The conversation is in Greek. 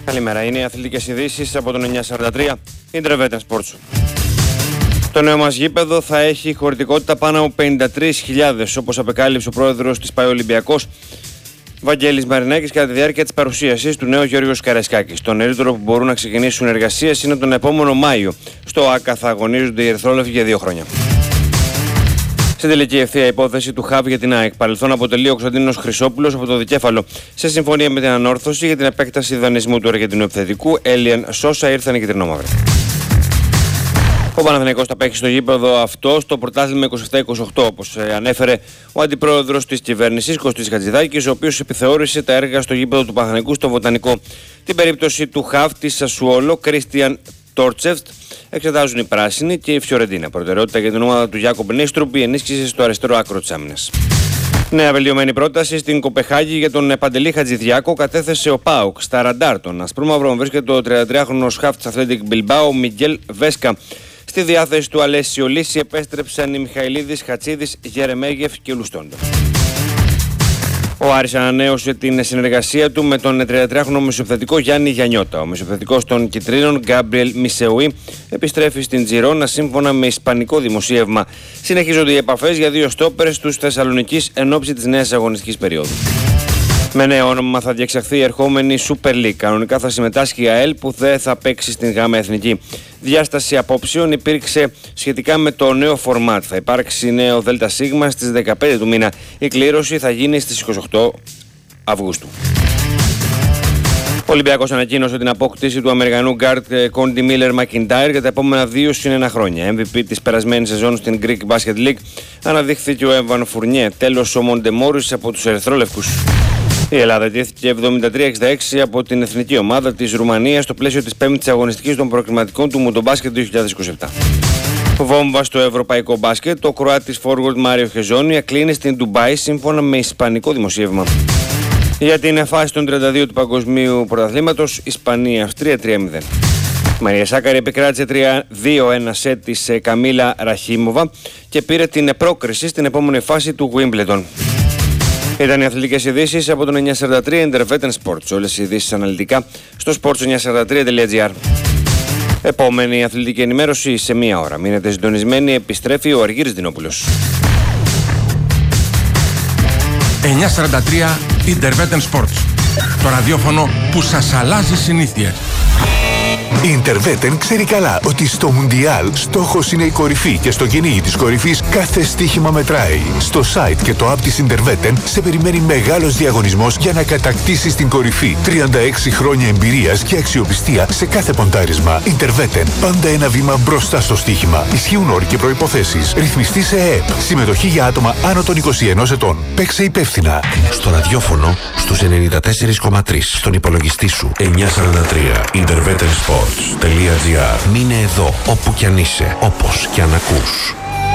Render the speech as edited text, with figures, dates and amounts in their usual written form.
Καλημέρα, είναι οι αθλητικές ειδήσεις από τον 943 Intervetan Sports. Το νέο μας γήπεδο θα έχει χωρητικότητα πάνω από 53.000, όπως απεκάλυψε ο πρόεδρος της ΠΑΕ Ολυμπιακός Βαγγέλης Μαρινάκης κατά τη διάρκεια της παρουσίασης του νέου Γιώργος Καραϊσκάκης. Το νωρίτερο που μπορούν να ξεκινήσουν εργασίες είναι τον επόμενο Μάιο. Στο ΆΚΑ θα αγωνίζονται οι ερυθρόλευκοι για 2 χρόνια. Στην τελική ευθεία υπόθεση του ΧΑΒ για την ΑΕΚ, παρελθόν αποτελεί ο Κωνσταντίνος Χρυσόπουλος από το Δικέφαλο. Σε συμφωνία με την ανόρθωση για την επέκταση δανεισμού του Αργεντινού επιθετικού, Έλιαν Σόσα ήρθαν οι κυτρινόμαυροι. Ο Παναθηναϊκός θα παίξει στο γήπεδο αυτό στο πρωτάθλημα 27-28, όπως ανέφερε ο αντιπρόεδρος της κυβέρνησης Κωστής Χατζηδάκης, ο οποίος επιθεώρησε τα έργα στο γήπεδο του Παναθηναϊκού στο Βοτανικό. Την περίπτωση του ΧΑΒ της Σασουόλο, Κρίστιαν Τόρτσεφτ, εξετάζουν οι πράσινοι και η Φιωρεντίνα. Προτεραιότητα για την ομάδα του Γιάκομπ Νίστρουπ, η ενίσχυση στο αριστερό άκρο της άμυνας. Νέα βελτιωμένη πρόταση στην Κοπεχάγη για τον Παντελή Χατζηδιάκο κατέθεσε ο ΠΑΟΚ. Στα ραντάρ των ασπρόμαυρων βρίσκεται ο 33χρονος χαφ της Athletic Μπιλμπάο, Μιγγέλ Βέσκα. Στη διάθεση του Αλέσιο Λύση επέστρεψαν οι Μιχαηλίδης, Χατσίδης, Γερεμέγεφ και Λουστόντο. Ο Άρης ανανέωσε την συνεργασία του με τον 33χρονο μεσοεπιθετικό Γιάννη Γιαννιώτα. Ο μεσοεπιθετικός των Κιτρίνων, Γκάμπριελ Μισεουή, επιστρέφει στην Τζιρόνα σύμφωνα με ισπανικό δημοσίευμα. Συνεχίζονται οι επαφές για 2 στόπερες τους Θεσσαλονικής εν ώψη της νέας αγωνιστικής περίοδου. Με νέο όνομα θα διεξαχθεί η ερχόμενη Super League. Κανονικά θα συμμετάσχει η ΑΕΛ που δεν θα παίξει στην ΓΑΜΑ Εθνική. Διάσταση απόψεων υπήρξε σχετικά με το νέο φορμάτ. Θα υπάρξει νέο ΔΣ στις 15 του μήνα. Η κλήρωση θα γίνει στις 28 Αυγούστου. Ο Ολυμπιακός ανακοίνωσε την απόκτηση του Αμερικανού γκάρτ Κόντι Μίλερ Μακιντάιρ για τα επόμενα 2 συν 1 χρόνια. MVP της περασμένης σεζόν στην Greek Basket League αναδείχθηκε ο Έμβαν Φουρνιέ. Τέλος ο Μοντεμόρις από τους ερυθρόλευκους. Η Ελλάδα τήθηκε 73-66 από την εθνική ομάδα της Ρουμανίας στο πλαίσιο της 5ης αγωνιστικής των προκριματικών του Μουντομπάσκετ 2027. Βόμβα στο ευρωπαϊκό μπάσκετ, ο Κροάτης forward Μάριο Χεζόνια κλείνει στην Ντουμπάι σύμφωνα με ισπανικό δημοσίευμα. Για την φάση των 32 του Παγκοσμίου Πρωταθλήματος, Ισπανία-Αυστρία 3-0. Μαρία Σάκαρη επικράτησε 3-2-1 σετ της Καμίλα Ραχίμοβα και πήρε την πρόκριση στην επόμενη φάση του Wimbledon. Ήταν οι αθλητικές ειδήσεις από τον 943 Intervetan Sports. Όλες οι ειδήσεις αναλυτικά στο sports943.gr. Επόμενη αθλητική ενημέρωση σε 1 ώρα. Μείνετε συντονισμένοι, επιστρέφει ο Αργύρης Δινόπουλος. 943 Intervetan Sports. Το ραδιόφωνο που σας αλλάζει συνήθειες. Η Intervetan ξέρει καλά ότι στο Μουντιάλ στόχος είναι η κορυφή και στο κυνήγι της κορυφής κάθε στοίχημα μετράει. Στο site και το app της Intervetan σε περιμένει μεγάλος διαγωνισμός για να κατακτήσεις την κορυφή. 36 χρόνια εμπειρίας και αξιοπιστία σε κάθε ποντάρισμα. Intervetan, πάντα ένα βήμα μπροστά στο στοίχημα. Ισχύουν όροι και προϋποθέσεις. Ρυθμιστή σε ΕΕΠ. Συμμετοχή για άτομα άνω των 21 ετών. Παίξε υπεύθυνα. Στο ραδιόφωνο στους 94,3. Στον υπολογιστή σου 943 Intervetan Sports.gr. Μείνε εδώ όπου κι αν είσαι, όπως κι αν ακούς.